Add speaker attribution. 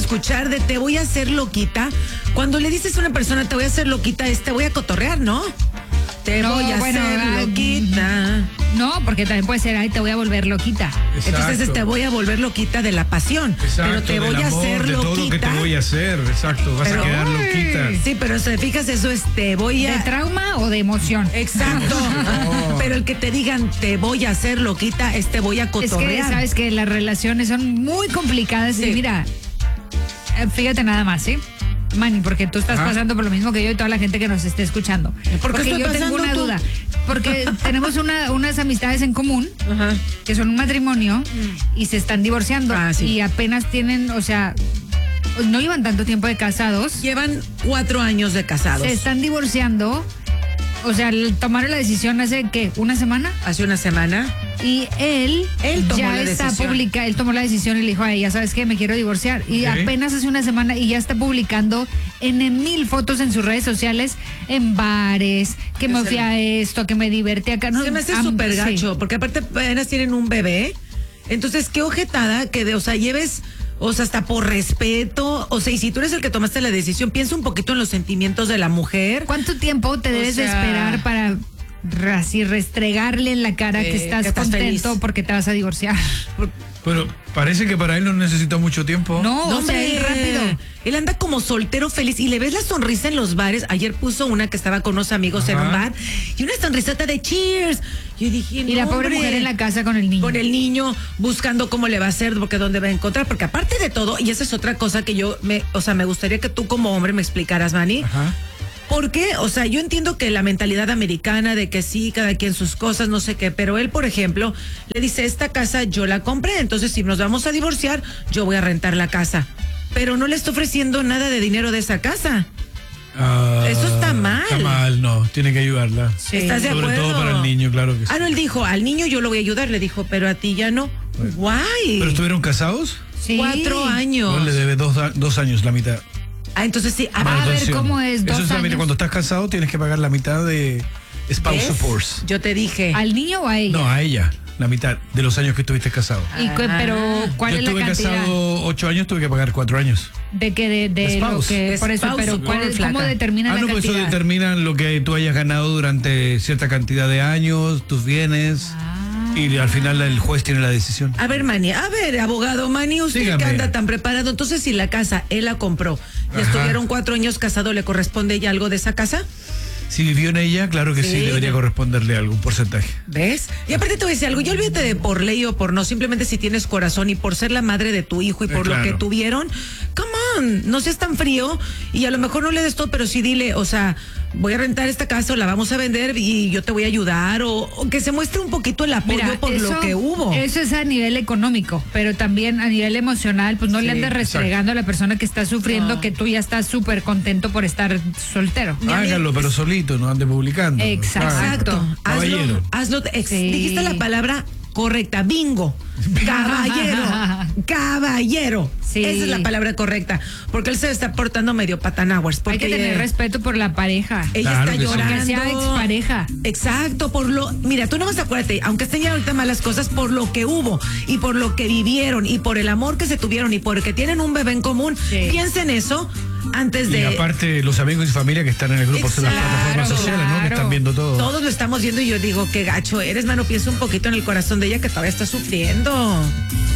Speaker 1: escuchar de te voy a hacer loquita. Cuando le dices a una persona te voy a hacer loquita, te voy a cotorrear, ¿no? Te voy a hacer loquita.
Speaker 2: No, porque también puede ser, ay, te voy a volver loquita.
Speaker 1: Exacto. Entonces te voy a volver loquita de la pasión.
Speaker 3: Exacto,
Speaker 1: pero te voy a hacer
Speaker 3: de
Speaker 1: loquita.
Speaker 3: todo lo que te voy a hacer, exacto, vas a quedar loquita.
Speaker 1: Sí, pero si te fijas, eso es te voy a...
Speaker 2: ¿De trauma o de emoción?
Speaker 1: Exacto.
Speaker 3: No.
Speaker 1: Pero el que te digan te voy a hacer loquita, te voy a cotorrear.
Speaker 2: Es que sabes que las relaciones son muy complicadas.
Speaker 1: Sí.
Speaker 2: Y mira, fíjate nada más, ¿sí? Manny, porque tú estás pasando por lo mismo que yo y toda la gente que nos esté escuchando.
Speaker 1: Porque
Speaker 2: yo tengo una duda. Porque tenemos unas amistades en común, que son un matrimonio, y se están divorciando.
Speaker 1: Sí.
Speaker 2: Y apenas tienen, o sea, no llevan tanto tiempo de casados.
Speaker 1: Llevan 4 años de casados.
Speaker 2: Se están divorciando. O sea, tomaron la decisión hace, ¿qué? ¿Una semana?
Speaker 1: Hace una semana.
Speaker 2: Y él
Speaker 1: tomó
Speaker 2: ya
Speaker 1: la
Speaker 2: está
Speaker 1: decisión.
Speaker 2: él tomó la decisión y le dijo a ella, ¿sabes qué? Me quiero divorciar. Y apenas hace una semana y ya está publicando en 1000 fotos en sus redes sociales, en bares, que me fui a esto, que me divertí acá. No,
Speaker 1: se me hace súper gacho, porque aparte apenas tienen un bebé. Entonces, qué ojetada que lleves... O sea, hasta por respeto, o sea, y si tú eres el que tomaste la decisión, piensa un poquito en los sentimientos de la mujer.
Speaker 2: ¿Cuánto tiempo te debes de esperar para así restregarle en la cara que estás contento feliz porque te vas a divorciar?
Speaker 3: Pero parece que para él no necesita mucho tiempo.
Speaker 2: No, hombre, él rápido.
Speaker 1: Él anda como soltero feliz y le ves la sonrisa en los bares. Ayer puso una que estaba con unos amigos en un bar y una sonrisota de cheers. Yo dije,
Speaker 2: y la pobre mujer en la casa con el niño.
Speaker 1: Con el niño buscando cómo le va a hacer, porque dónde va a encontrar. Porque aparte de todo, y esa es otra cosa que me gustaría que tú como hombre me explicaras, Manny. ¿Por qué? O sea, yo entiendo que la mentalidad americana de que sí, cada quien sus cosas, no sé qué, pero él, por ejemplo, le dice, esta casa yo la compré, entonces si nos vamos a divorciar, yo voy a rentar la casa. Pero no le está ofreciendo nada de dinero de esa casa. Eso está mal.
Speaker 3: Está mal, no, tiene que ayudarla.
Speaker 1: Sí. ¿Estás de acuerdo?
Speaker 3: Sobre todo para el niño, claro que sí.
Speaker 1: No, él dijo, al niño yo lo voy a ayudar, le dijo, pero a ti ya no. Guay.
Speaker 3: ¿Pero estuvieron casados?
Speaker 2: Sí.
Speaker 1: 4 años.
Speaker 3: No, le debe 2 años la mitad.
Speaker 1: Entonces sí.
Speaker 2: A ver cómo es, 2
Speaker 3: Eso
Speaker 2: años.
Speaker 3: es, cuando estás casado tienes que pagar la mitad de spouse support.
Speaker 1: Yo te dije.
Speaker 2: ¿Al niño o a ella?
Speaker 3: No, a ella. La mitad de los años que estuviste casado.
Speaker 2: Pero ¿cuál
Speaker 3: Yo
Speaker 2: es la
Speaker 3: estuve
Speaker 2: cantidad?
Speaker 3: casado 8 años, tuve que pagar 4 años.
Speaker 2: De que de lo
Speaker 3: Spouse.
Speaker 2: que por eso,
Speaker 1: Spouse
Speaker 2: pero
Speaker 1: support,
Speaker 2: ¿cómo determina la
Speaker 3: No, pues eso
Speaker 2: cantidad?
Speaker 3: determina lo que tú hayas ganado durante cierta cantidad de años, tus bienes. Y al final el juez tiene la decisión.
Speaker 1: A ver, Manny, abogado Manny, usted
Speaker 3: Dígame.
Speaker 1: que anda tan preparado, entonces si la casa él la compró y estuvieron 4 años casados, ¿le corresponde ya algo de esa casa?
Speaker 3: Si vivió en ella, claro que sí, debería corresponderle algún porcentaje.
Speaker 1: ¿Ves? Y aparte te voy a decir algo, yo olvídate de por ley o por no, simplemente si tienes corazón y por ser la madre de tu hijo y por lo que tuvieron, come on, no seas tan frío y a lo mejor no le des todo, pero sí dile, o sea, voy a rentar esta casa o la vamos a vender y yo te voy a ayudar o que se muestre un poquito el apoyo por lo que hubo.
Speaker 2: Eso es a nivel económico, pero también a nivel emocional, pues no le andes restregando a la persona que está sufriendo que tú ya estás súper contento por estar soltero.
Speaker 3: Hágalo, pero solito, no ande publicando.
Speaker 2: Exacto.
Speaker 3: Caballero.
Speaker 1: Hazlo. Dijiste la palabra correcta, bingo. Caballero.
Speaker 2: Sí.
Speaker 1: Esa es la palabra correcta. Porque él se está portando medio patanaguas.
Speaker 2: Hay que tener respeto por la pareja.
Speaker 1: Ella
Speaker 3: Claro
Speaker 1: está
Speaker 3: que sí.
Speaker 1: llorando.
Speaker 2: Que sea expareja.
Speaker 1: Exacto, mira, tú no vas a acuérdate, aunque estén ya ahorita malas cosas, por lo que hubo y por lo que vivieron y por el amor que se tuvieron y porque tienen un bebé en común, piensen eso antes de...
Speaker 3: Y aparte los amigos y familia que están en el grupo de las plataformas sociales, ¿no? Que están viendo todo.
Speaker 1: Todos lo estamos viendo y yo digo, qué gacho eres, mano, piensa un poquito en el corazón de ella que todavía está sufriendo.